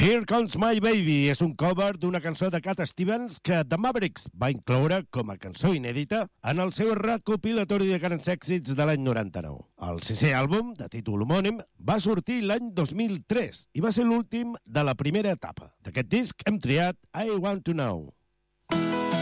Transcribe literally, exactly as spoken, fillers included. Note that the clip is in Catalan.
Here Comes My Baby és un cover d'una cançó de Cat Stevens que The Mavericks va incloure com a cançó inèdita en el seu recopilatori de grans èxits de l'any noranta-nou. El sisè àlbum, de títol homònim, va sortir l'any dos mil tres i va ser l'últim de la primera etapa. D'aquest disc hem triat I Want to Know.